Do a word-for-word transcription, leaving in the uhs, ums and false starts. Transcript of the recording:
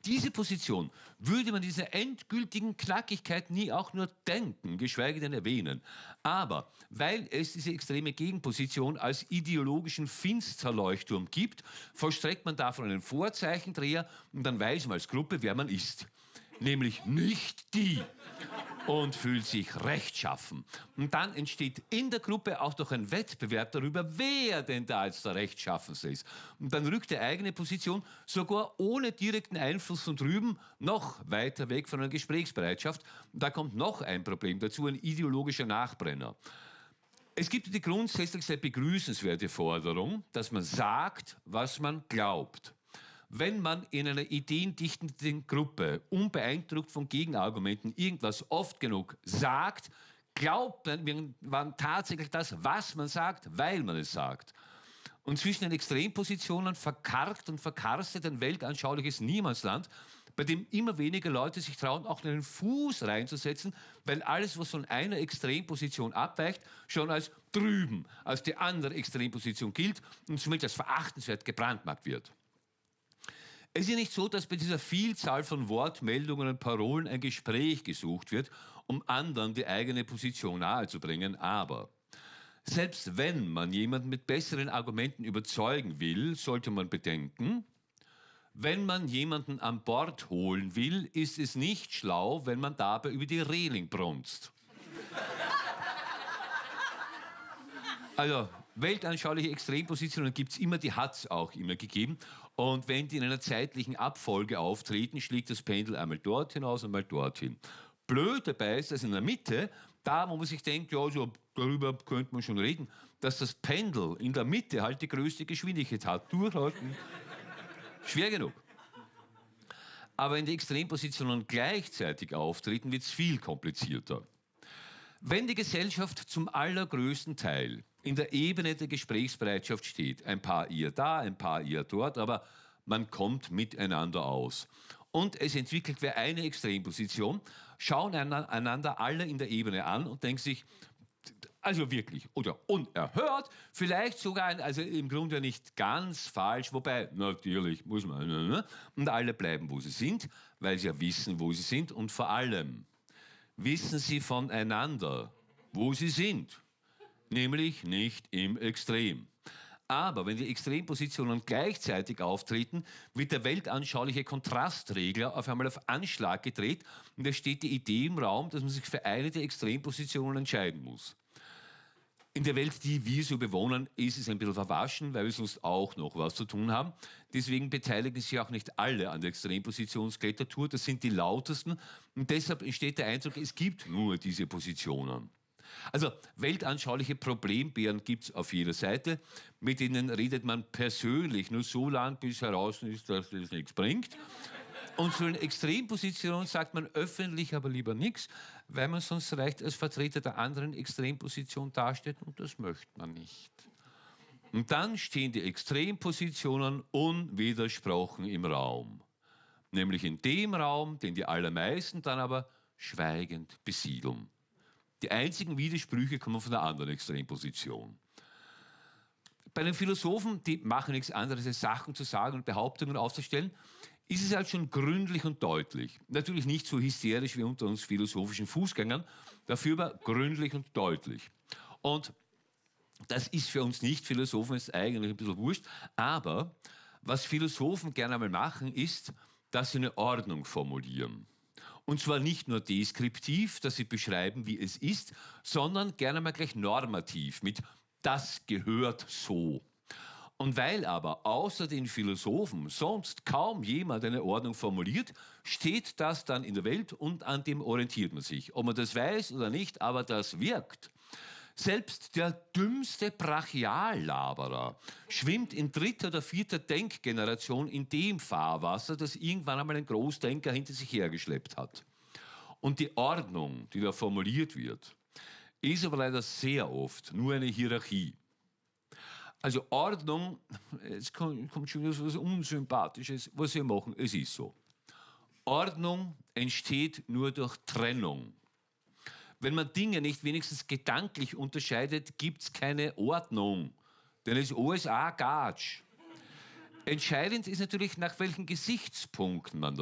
Diese Position würde man dieser endgültigen Knackigkeit nie auch nur denken, geschweige denn erwähnen. Aber weil es diese extreme Gegenposition als ideologischen Finsterleuchtturm gibt, vollstreckt man davon einen Vorzeichendreher und dann weiß man als Gruppe, wer man ist. Nämlich nicht die. Und fühlt sich rechtschaffen. Und dann entsteht in der Gruppe auch doch ein Wettbewerb darüber, wer denn da jetzt der Rechtschaffenste ist. Und dann rückt die eigene Position sogar ohne direkten Einfluss von drüben noch weiter weg von einer Gesprächsbereitschaft. Und da kommt noch ein Problem dazu, ein ideologischer Nachbrenner. Es gibt die grundsätzlich sehr begrüßenswerte Forderung, dass man sagt, was man glaubt. Wenn man in einer ideendichtenden Gruppe, unbeeindruckt von Gegenargumenten, irgendwas oft genug sagt, glaubt man tatsächlich das, was man sagt, weil man es sagt. Und zwischen den Extrempositionen verkarrt und verkarstet ein weltanschauliches Niemandsland, bei dem immer weniger Leute sich trauen, auch einen Fuß reinzusetzen, weil alles, was von einer Extremposition abweicht, schon als drüben, als die andere Extremposition gilt und somit als verachtenswert gebrandmarkt wird. Es ist ja nicht so, dass bei dieser Vielzahl von Wortmeldungen und Parolen ein Gespräch gesucht wird, um anderen die eigene Position nahezubringen, aber selbst wenn man jemanden mit besseren Argumenten überzeugen will, sollte man bedenken, wenn man jemanden an Bord holen will, ist es nicht schlau, wenn man dabei über die Reling brunzt. Also, weltanschauliche Extrempositionen gibt es immer, die hat es auch immer gegeben. Und wenn die in einer zeitlichen Abfolge auftreten, schlägt das Pendel einmal dorthin aus und mal dorthin. Blöd dabei ist, dass in der Mitte, da wo man sich denkt, ja, so, darüber könnte man schon reden, dass das Pendel in der Mitte halt die größte Geschwindigkeit hat. Durchhalten, schwer genug. Aber wenn die Extrempositionen gleichzeitig auftreten, wird es viel komplizierter. Wenn die Gesellschaft zum allergrößten Teil in der Ebene der Gesprächsbereitschaft steht, ein paar eher da, ein paar eher dort, aber man kommt miteinander aus. Und es entwickelt wer eine Extremposition, schauen einander alle in der Ebene an und denken sich, also wirklich, oder unerhört, vielleicht sogar, also im Grunde nicht ganz falsch, wobei, natürlich muss man, und alle bleiben, wo sie sind, weil sie ja wissen, wo sie sind und vor allem wissen sie voneinander, wo sie sind. Nämlich nicht im Extrem. Aber wenn die Extrempositionen gleichzeitig auftreten, wird der weltanschauliche Kontrastregler auf einmal auf Anschlag gedreht und es steht die Idee im Raum, dass man sich für eine der Extrempositionen entscheiden muss. In der Welt, die wir so bewohnen, ist es ein bisschen verwaschen, weil wir sonst auch noch was zu tun haben. Deswegen beteiligen sich auch nicht alle an der Extrempositionsklettertour. Das sind die lautesten. Und deshalb entsteht der Eindruck, es gibt nur diese Positionen. Also weltanschauliche Problembären gibt es auf jeder Seite. Mit denen redet man persönlich nur so lange, bis heraus ist, dass das nichts bringt. Und zu den Extrempositionen sagt man öffentlich aber lieber nichts, weil man sonst vielleicht als Vertreter der anderen Extremposition dasteht und das möchte man nicht. Und dann stehen die Extrempositionen unwidersprochen im Raum. Nämlich in dem Raum, den die allermeisten dann aber schweigend besiedeln. Die einzigen Widersprüche kommen von der anderen Extremposition. Bei den Philosophen, die machen nichts anderes, als Sachen zu sagen und Behauptungen aufzustellen, ist es halt schon gründlich und deutlich. Natürlich nicht so hysterisch wie unter uns philosophischen Fußgängern, dafür aber gründlich und deutlich. Und das ist für uns Nicht-Philosophen ist eigentlich ein bisschen wurscht, aber was Philosophen gerne einmal machen, ist, dass sie eine Ordnung formulieren. Und zwar nicht nur deskriptiv, dass sie beschreiben, wie es ist, sondern gerne mal gleich normativ mit das gehört so. Und weil aber außer den Philosophen sonst kaum jemand eine Ordnung formuliert, steht das dann in der Welt und an dem orientiert man sich. Ob man das weiß oder nicht, aber das wirkt. Selbst der dümmste Brachiallaberer schwimmt in dritter oder vierter Denkgeneration in dem Fahrwasser, das irgendwann einmal ein Großdenker hinter sich hergeschleppt hat. Und die Ordnung, die da formuliert wird, ist aber leider sehr oft nur eine Hierarchie. Also Ordnung, jetzt kommt schon wieder was Unsympathisches, was wir machen, es ist so. Ordnung entsteht nur durch Trennung. Wenn man Dinge nicht wenigstens gedanklich unterscheidet, gibt es keine Ordnung. Denn es ist alles auch Gatsch. Entscheidend ist natürlich, nach welchen Gesichtspunkten man